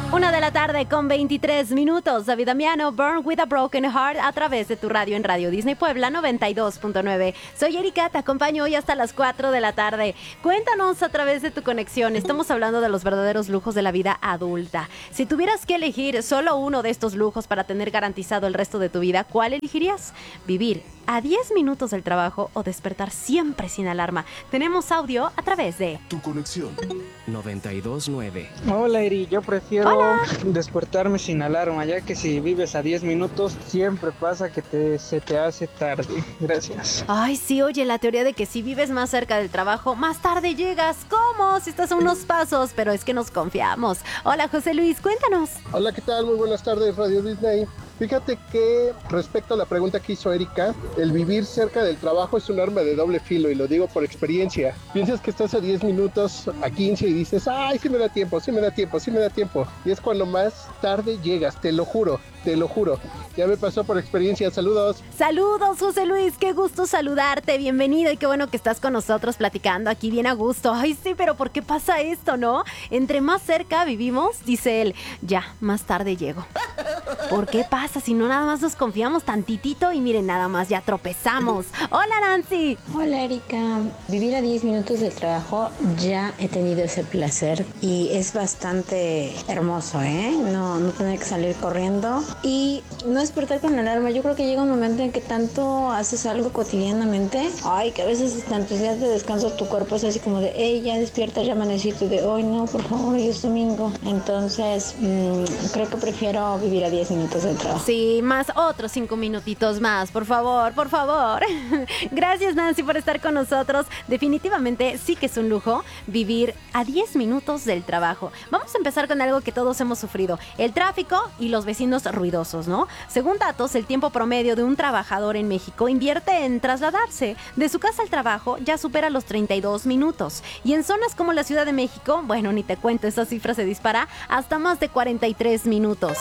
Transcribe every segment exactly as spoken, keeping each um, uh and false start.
Una de la tarde con veintitrés minutos. David Damiano, Burn with a Broken Heart, a través de tu radio en Radio Disney Puebla noventa y dos punto nueve. Soy Erika, te acompaño hoy hasta las cuatro de la tarde. Cuéntanos a través de tu conexión. Estamos hablando de los verdaderos lujos de la vida adulta. Si tuvieras que elegir solo uno de estos lujos para tener garantizado el resto de tu vida, ¿cuál elegirías? ¿Vivir a diez minutos del trabajo o despertar siempre sin alarma? Tenemos audio a través de Tu conexión noventa y dos punto nueve. Hola Eri, yo prefiero Hola. despertarme sin alarma, ya que si vives a diez minutos siempre pasa que te, se te hace tarde. Gracias. Ay, sí, oye, la teoría de que si vives más cerca del trabajo, más tarde llegas. ¿Cómo? Si estás a unos pasos, pero es que nos confiamos. Hola, José Luis, cuéntanos. Hola, ¿qué tal? Muy buenas tardes, Radio Disney. Fíjate que respecto a la pregunta que hizo Erika, el vivir cerca del trabajo es un arma de doble filo y lo digo por experiencia. Piensas que estás a diez minutos, a quince y dices, ay, sí me da tiempo, sí me da tiempo, sí me da tiempo. Y es cuando más tarde llegas, te lo juro, te lo juro. Ya me pasó por experiencia, saludos. Saludos, José Luis, qué gusto saludarte, bienvenido y qué bueno que estás con nosotros platicando aquí bien a gusto. Ay, sí, pero ¿por qué pasa esto, no? Entre más cerca vivimos, dice él, ya, más tarde llego. ¿Por qué pasa si no nada más nos confiamos tantitito y miren, nada más ya tropezamos? Hola, Nancy. Hola, Erika. Vivir a diez minutos del trabajo, ya he tenido ese placer y es bastante hermoso, ¿eh? No, no tener que salir corriendo y no despertar con alarma. Yo creo que llega un momento en que tanto haces algo cotidianamente, ay, que a veces tanto días de descanso tu cuerpo es así como de, hey, ya despierta, ya amanecí, tú de, hoy no, por favor, hoy es domingo. Entonces, mmm, creo que prefiero vivir a diez minutos del trabajo. Sí, más otros cinco minutitos más, por favor, por favor. Gracias, Nancy, por estar con nosotros. Definitivamente sí que es un lujo vivir a diez minutos del trabajo. Vamos a empezar con algo que todos hemos sufrido, el tráfico y los vecinos ruidosos, ¿no? Según datos, el tiempo promedio de un trabajador en México invierte en trasladarse de su casa al trabajo ya supera los treinta y dos minutos. Y en zonas como la Ciudad de México, bueno, ni te cuento, esa cifra se dispara hasta más de cuarenta y tres minutos.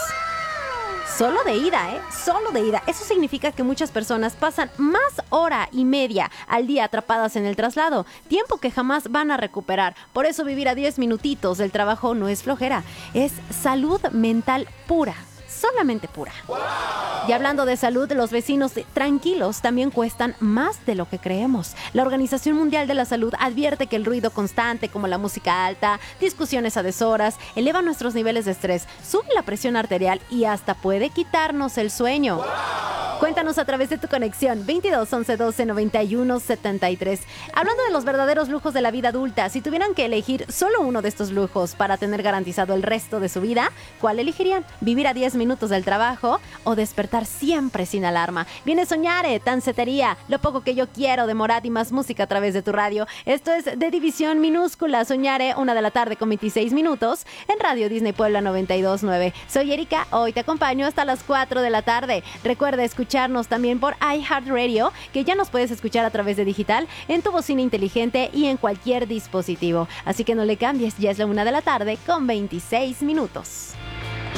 Solo de ida, ¿eh? Solo de ida. Eso significa que muchas personas pasan más hora y media al día atrapadas en el traslado, tiempo que jamás van a recuperar. Por eso vivir a diez minutitos del trabajo no es flojera, es salud mental pura. Solamente pura. ¡Wow! Y hablando de salud, los vecinos tranquilos también cuestan más de lo que creemos. La Organización Mundial de la Salud advierte que el ruido constante, como la música alta, discusiones a deshoras, eleva nuestros niveles de estrés, sube la presión arterial y hasta puede quitarnos el sueño. ¡Wow! Cuéntanos a través de tu conexión veintidós once doce noventa y uno setenta y tres. Hablando de los verdaderos lujos de la vida adulta, si tuvieran que elegir solo uno de estos lujos para tener garantizado el resto de su vida, ¿cuál elegirían? ¿Vivir a diez minutos del trabajo o despertar siempre sin alarma? Viene Soñare, Tancetería, Lo poco que yo quiero de Morat y más música a través de tu radio. Esto es de División Minúscula. Soñare, una de la tarde con veintiséis minutos en Radio Disney Puebla noventa y dos punto nueve. Soy Erika, hoy te acompaño hasta las cuatro de la tarde. Recuerda escucharnos también por iHeartRadio, que ya nos puedes escuchar a través de digital, en tu bocina inteligente y en cualquier dispositivo. Así que no le cambies, ya es la una de la tarde con veintiséis minutos.